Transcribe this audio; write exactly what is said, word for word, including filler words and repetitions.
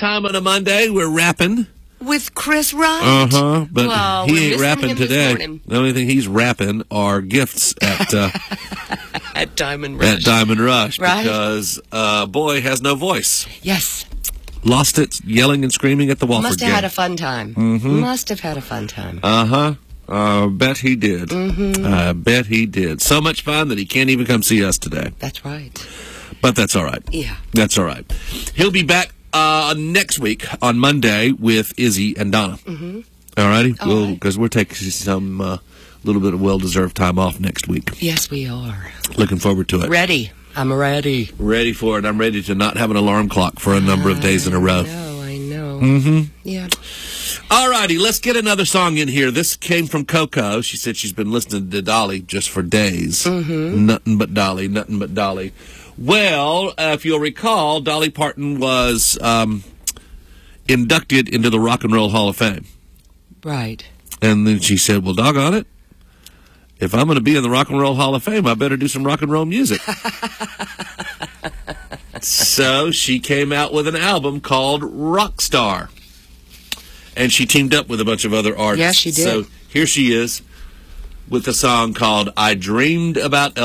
time on a Monday, we're rapping. With Chris Wright. Uh-huh. But well, he ain't rapping today. The only thing he's rapping are gifts at uh, at Diamond Rush. At Diamond Rush. Right? Because uh, boy has no voice. Yes. Lost it yelling and screaming at the Wofford Must have game. had a fun time. Mm-hmm. Must have had a fun time. Uh-huh. Uh, bet he did. Mm-hmm. Uh, bet he did. So much fun that he can't even come see us today. That's right. But that's all right. Yeah. That's all right. He'll be back uh, next week on Monday with Izzy and Donna. Mm-hmm. All righty? All we'll, right. Because we're taking some uh, little bit of well-deserved time off next week. Yes, we are. Looking forward to it. Ready. I'm ready. Ready for it. I'm ready to not have an alarm clock for a number of days in a row. I know, I know. Mm-hmm. Yeah. All righty, let's get another song in here. This came from Coco. She said she's been listening to Dolly just for days. Mm-hmm. Nothing but Dolly, nothing but Dolly. Well, uh, if you'll recall, Dolly Parton was um, inducted into the Rock and Roll Hall of Fame. Right. And then she said, well, doggone it. If I'm going to be in the Rock and Roll Hall of Fame, I better do some rock and roll music. So she came out with an album called Rockstar. And she teamed up with a bunch of other artists. Yes, she did. So here she is with a song called I Dreamed About